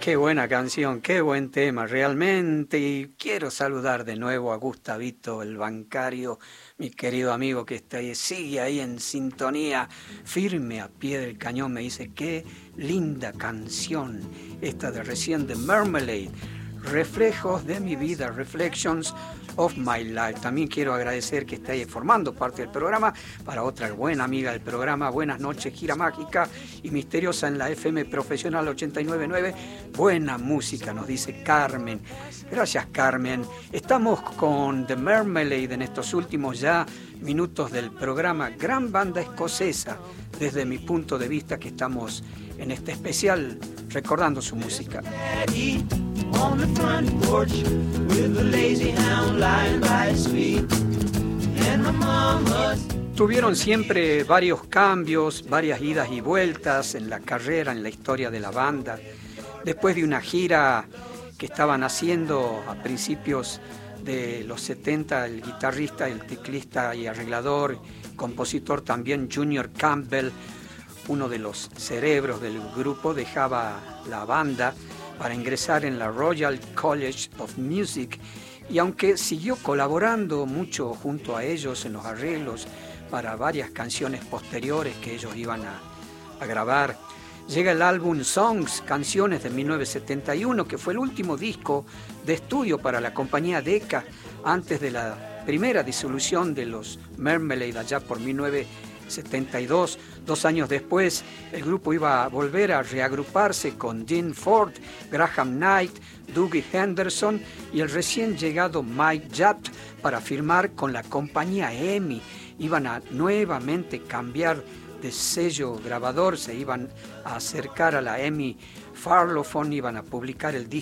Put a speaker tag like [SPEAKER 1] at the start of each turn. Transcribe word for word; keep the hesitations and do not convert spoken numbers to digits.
[SPEAKER 1] Qué buena canción, qué buen tema, realmente. Y quiero saludar de nuevo a Gustavito, el bancario, mi querido amigo que está ahí, sigue ahí en sintonía, firme a pie del cañón. Me dice, qué linda canción esta de recién de Marmalade. Reflejos de mi vida, Reflections of My Life. También quiero agradecer que esté formando parte del programa para otra buena amiga del programa. Buenas noches, Gira Mágica y Misteriosa en la F M Profesional ochenta y nueve punto nueve. Buena música, nos dice Carmen. Gracias, Carmen. Estamos con The Marmalade en estos últimos ya minutos del programa. Gran banda escocesa, desde mi punto de vista, que estamos en este especial recordando su música. On the front porch with the lazy hound lying by his feet and my mama's... Tuvieron siempre varios cambios, varias idas y vueltas en la carrera, en la historia de la banda. Después de una gira que estaban haciendo a principios de los setenta, el guitarrista, el teclista y arreglador, compositor también Junior Campbell, uno de los cerebros del grupo, dejaba la banda para ingresar en la Royal College of Music, y aunque siguió colaborando mucho junto a ellos en los arreglos para varias canciones posteriores que ellos iban a, a grabar, llega el álbum Songs, Canciones de mil novecientos setenta y uno, que fue el último disco de estudio para la compañía Decca antes de la primera disolución de los Marmalade allá por mil novecientos setenta y dos. Dos años después, el grupo iba a volver a reagruparse con Dean Ford, Graham Knight, Dougie Henderson y el recién llegado Mike Jatt para firmar con la compañía E M I. Iban a nuevamente cambiar de sello grabador, se iban a acercar a la E M I Parlophone, iban a publicar el disco